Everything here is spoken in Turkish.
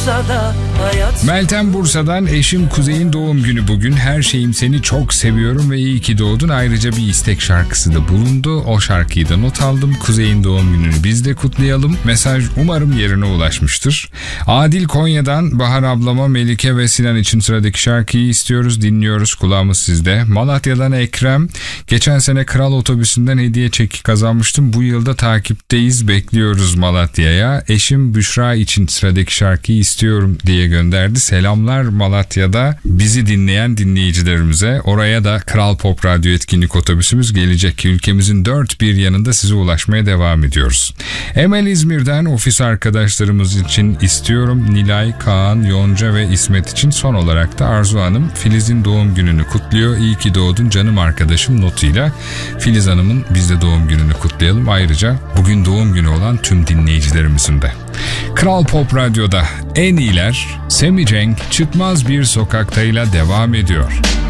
Bursa'da hayat. Meltem Bursa'dan, eşim Kuzey'in doğum günü bugün. Her şeyim seni çok seviyorum ve iyi ki doğdun. Ayrıca bir istek şarkısı da bulundu. O şarkıyı da not aldım. Kuzey'in doğum gününü biz de kutlayalım. Mesaj umarım yerine ulaşmıştır. Adil Konya'dan, Bahar ablama, Melike ve Sinan için sıradaki şarkıyı istiyoruz. Dinliyoruz, kulağımız sizde. Malatya'dan Ekrem, geçen sene Kral Otobüsü'nden hediye çeki kazanmıştım. Bu yılda takipteyiz, bekliyoruz Malatya'ya. Eşim Büşra için sıradaki şarkıyı istiyorum diye gönderdi. Selamlar Malatya'da bizi dinleyen dinleyicilerimize. Oraya da Kral Pop Radyo etkinlik otobüsümüz gelecek. Ülkemizin dört bir yanında size ulaşmaya devam ediyoruz. Emel İzmir'den, ofis arkadaşlarımız için istiyorum. Nilay, Kaan, Yonca ve İsmet için. Son olarak da Arzu Hanım Filiz'in doğum gününü kutluyor. İyi ki doğdun canım arkadaşım notuyla. Filiz Hanım'ın biz de doğum gününü kutlayalım. Ayrıca bugün doğum günü olan tüm dinleyicilerimizin de. Kral Pop Radyo'da en iyiler Semi Cenk Çıkmaz Bir Sokakta'yla devam ediyor.